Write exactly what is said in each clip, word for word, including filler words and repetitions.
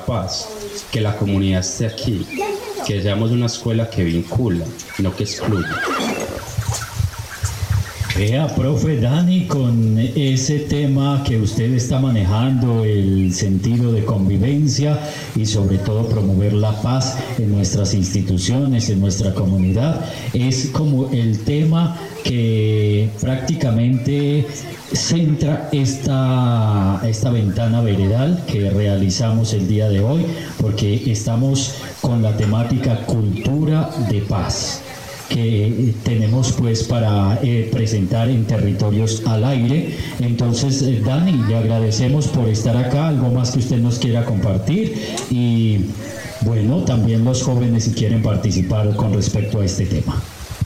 paz, que la comunidad esté aquí, que seamos una escuela que vincula, no que excluye. Vea, profe Dani, con ese tema que usted está manejando, el sentido de convivencia y sobre todo promover la paz en nuestras instituciones, en nuestra comunidad, es como el tema que prácticamente centra esta, esta ventana veredal que realizamos el día de hoy, porque estamos con la temática cultura de paz, que tenemos pues para eh, presentar en Territorios al Aire. Entonces, eh, Dani, le agradecemos por estar acá. ¿Algo más que usted nos quiera compartir? Y bueno, también los jóvenes si quieren participar con respecto a este tema.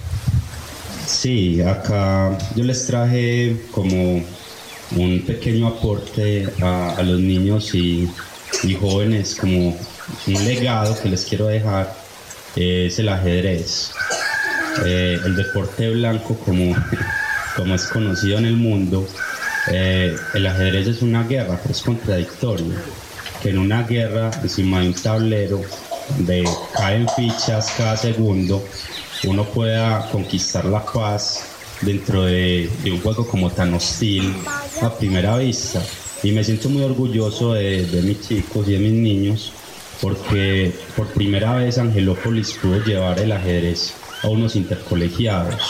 Sí, acá yo les traje como un pequeño aporte a, a los niños y, y jóvenes, como un legado que les quiero dejar, eh, es el ajedrez. Eh, el deporte blanco, como, como es conocido en el mundo, eh, el ajedrez es una guerra, pero es contradictorio, que en una guerra encima de un tablero donde caen fichas cada segundo, uno pueda conquistar la paz dentro de, de un juego como tan hostil a primera vista. Y me siento muy orgulloso de, de mis chicos y de mis niños, porque por primera vez Angelópolis pudo llevar el ajedrez a unos intercolegiados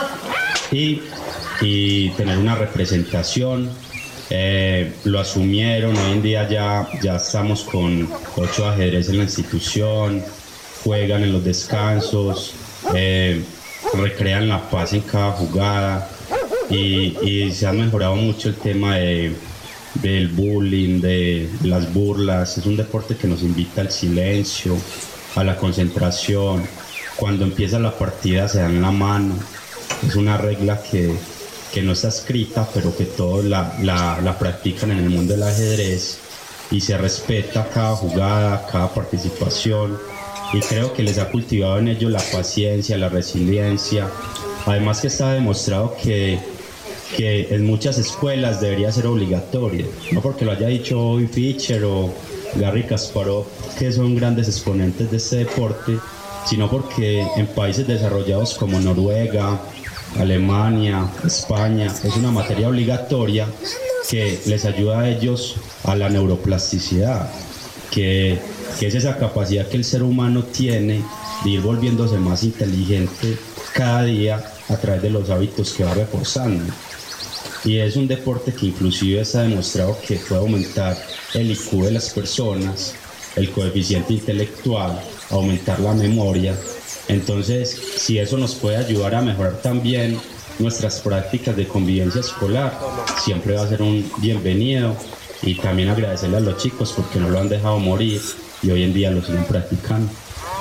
y, y tener una representación. Eh, lo asumieron, hoy en día ya, ya estamos con ocho ajedrez en la institución, juegan en los descansos, eh, recrean la paz en cada jugada y, y se ha mejorado mucho el tema de, del bullying, de las burlas. Es un deporte que nos invita al silencio, a la concentración. Cuando empieza la partida se dan la mano, es una regla que, que no está escrita, pero que todos la, la, la practican en el mundo del ajedrez, y se respeta cada jugada, cada participación, y creo que les ha cultivado en ellos la paciencia, la resiliencia. Además que está demostrado que, que en muchas escuelas debería ser obligatorio, no porque lo haya dicho hoy Fischer o Garry Kasparov, que son grandes exponentes de este deporte, sino porque en países desarrollados como Noruega, Alemania, España, es una materia obligatoria que les ayuda a ellos a la neuroplasticidad, que, que es esa capacidad que el ser humano tiene de ir volviéndose más inteligente cada día a través de los hábitos que va reforzando. Y es un deporte que inclusive está demostrado que puede aumentar el I Q de las personas, el coeficiente intelectual, aumentar la memoria. Entonces, si eso nos puede ayudar a mejorar también nuestras prácticas de convivencia escolar, siempre va a ser un bienvenido. Y también agradecerle a los chicos porque no lo han dejado morir y hoy en día lo siguen practicando.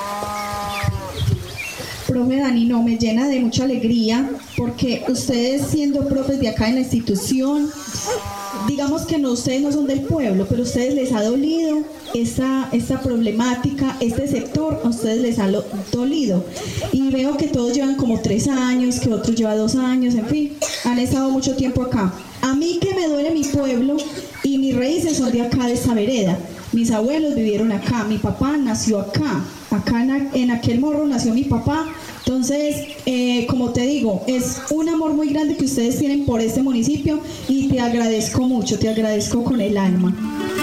Profe Dani, no, me llena de mucha alegría porque ustedes, siendo profes de acá en la institución, digamos que no, ustedes no son del pueblo, pero a ustedes les ha dolido esta, esta problemática, este sector a ustedes les ha lo, dolido. Y veo que todos llevan como tres años, que otros llevan dos años, en fin, han estado mucho tiempo acá. A mí que me duele mi pueblo y mis raíces son de acá, de esta vereda. Mis abuelos vivieron acá, mi papá nació acá, acá en, en aquel morro nació mi papá. Entonces, eh, como te digo, es un amor muy grande que ustedes tienen por este municipio y te agradezco mucho, te agradezco con el alma.